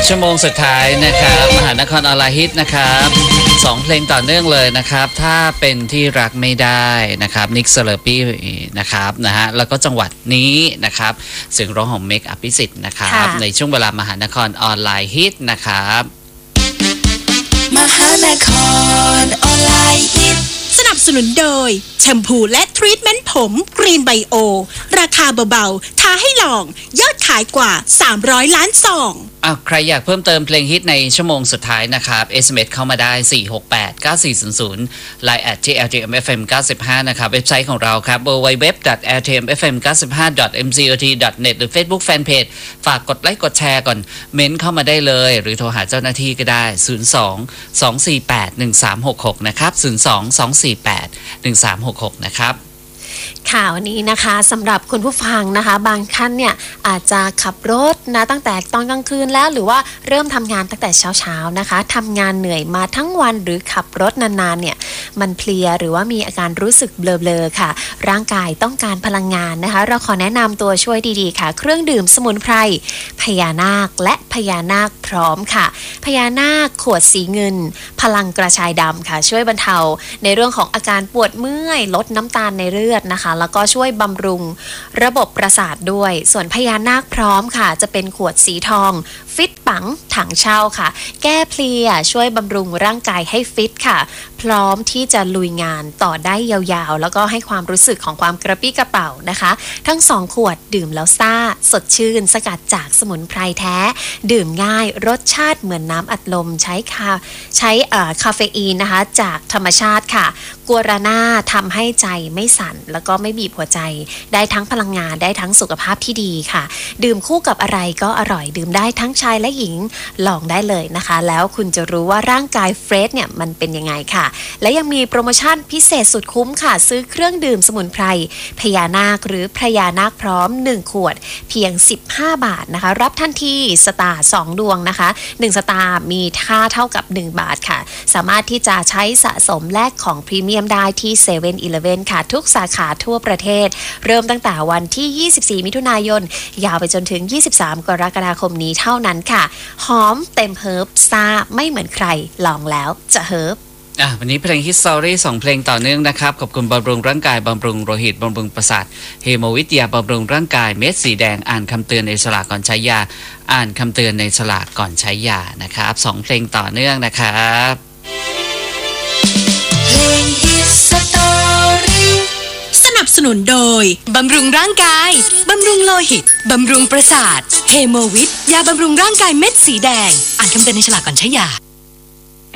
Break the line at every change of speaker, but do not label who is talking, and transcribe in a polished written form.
ชั่วโมงสุดท้ายนะครับมหานครออนไลน์ฮิตนะครับ2เพลงต่อเนื่องเลยนะครับถ้าเป็นที่รักไม่ได้นะครับนิกเซอร์ปี้นะครับนะฮะแล้วก็จังหวัดนี้นะครับเสียงร้องของเมกอภิสิทธิ์นะครับในช่วงเวลามหานครออนไลน์ฮิตนะครับ
มหานครออนไลน์ฮิต
สนับสนุนโดยแชมพูและทรีทเมนต์ผมกรีนไบโอราคาเบาๆท้าให้ลองยอดขายกว่า300ล้านซอง
ใครอยากเพิ่มเติมเพลงฮิตในชั่วโมงสุดท้ายนะครับ SMS เข้ามาได้4689400 Line @rtmfm95 นะครับเว็บไซต์ของเราครับ www.rtmfm95.mcot.net หรือ Facebook Fanpage ฝากกดไลค์กดแชร์ก่อนเม้นเข้ามาได้เลยหรือโทรหาเจ้าหน้าที่ก็ได้02-248-1366นะครับ02-248-1366นะครับ
ข่าวนี้นะคะสำหรับคุณผู้ฟังนะคะบางท่านเนี่ยอาจจะขับรถนะตั้งแต่ตอนกลางคืนแล้วหรือว่าเริ่มทำงานตั้งแต่เช้าๆนะคะทำงานเหนื่อยมาทั้งวันหรือขับรถนานๆเนี่ยมันเพลียหรือว่ามีอาการรู้สึกเบลอๆค่ะร่างกายต้องการพลังงานนะคะเราขอแนะนำตัวช่วยดีๆค่ะเครื่องดื่มสมุนไพรพญานาคและพญานาคพร้อมค่ะพญานาคขวดสีเงินพลังกระชายดำค่ะช่วยบรรเทาในเรื่องของอาการปวดเมื่อยลดน้ำตาลในเลือดนะคะแล้วก็ช่วยบำรุงระบบประสาทด้วยส่วนพญานาคพร้อมค่ะจะเป็นขวดสีทองฟิตปังถังเช่าค่ะแก้เพลียช่วยบำรุงร่างกายให้ฟิตค่ะพร้อมที่จะลุยงานต่อได้ยาวๆแล้วก็ให้ความรู้สึกของความกระปี้กระเป๋านะคะทั้ง2ขวดดื่มแล้วซ่าสดชื่นสกัดจากสมุนไพรแท้ดื่มง่ายรสชาติเหมือนน้ำอัดลมใช้คาเฟอีนนะคะจากธรรมชาติค่ะกัวราน่าทำให้ใจไม่สั่นแล้วก็ไม่บีบหัวใจได้ทั้งพลังงานได้ทั้งสุขภาพที่ดีค่ะดื่มคู่กับอะไรก็อร่อยดื่มได้ทั้งชายและหญิงลองได้เลยนะคะแล้วคุณจะรู้ว่าร่างกายเฟรชเนี่ยมันเป็นยังไงค่ะและยังมีโปรโมชั่นพิเศษสุดคุ้มค่ะซื้อเครื่องดื่มสมุนไพรพญานาคหรือพญานาคพร้อม1ขวดเพียง15บาทนะคะรับทันทีสตาร์2ดวงนะคะ1สตาร์มีค่าเท่ากับ1บาทค่ะสามารถที่จะใช้สะสมแลกของพรีเมียมได้ที่ 7-Eleven ค่ะทุกสาขาทั่วประเทศเริ่มตั้งแต่วันที่24มิถุนายนยาวไปจนถึง23กรกฎาคมนี้เท่านั้นค่ะหอมเต็มเฮิร์บซ่าไม่เหมือนใครลองแล้วจะเฮิร์บ
วันนี้เพลงฮิตสตอรี่2เพลงต่อเนื่องนะครับขอบคุณบำรุงร่างกายบำรุงโลหิตบำรุงประสาทเฮโมวิทยาบำรุงร่างกายเม็ดสีแดงอ่านคำเตือนในฉลากก่อนใช้ยาอ่านคำเตือนในฉลากก่อนใช้ยานะครับ2เพลงต่อเนื่องนะครับ
เพลงฮิตสตอรี่
สนับสนุนโดย
บำรุงร่างกายบำรุงโลหิตบำรุงประสาทเฮโมวิทยาบำรุงร่างกายเม็ดสีแดงอ่านคำเตือนในฉลากก่อนใช้ยา